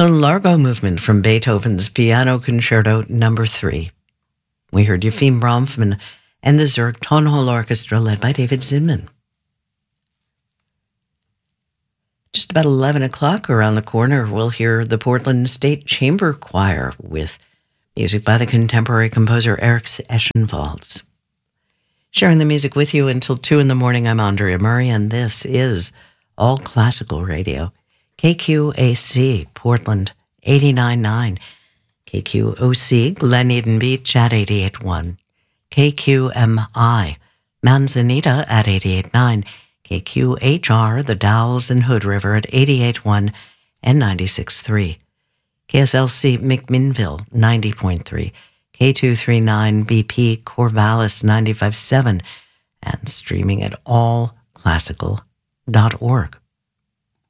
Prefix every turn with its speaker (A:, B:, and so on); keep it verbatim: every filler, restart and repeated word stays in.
A: The Largo Movement from Beethoven's Piano Concerto Number Three. We heard Yefim Bronfman and the Zurich Tonhall Orchestra led by David Zinman. Just about eleven o'clock around the corner, we'll hear the Portland State Chamber Choir with music by the contemporary composer Eric Eschenwalds. Sharing the music with you until two in the morning, I'm Andrea Murray, and this is All Classical Radio. K Q A C, Portland, eighty-nine point nine. K Q O C, Glen Eden Beach at eighty-eight point one. K Q M I, Manzanita at eighty-eight point nine. K Q H R, The Dalles and Hood River at eighty-eight point one and ninety-six point three. K S L C McMinnville, ninety point three. K two thirty-nine B P Corvallis, ninety-five point seven. And streaming at all classical dot org.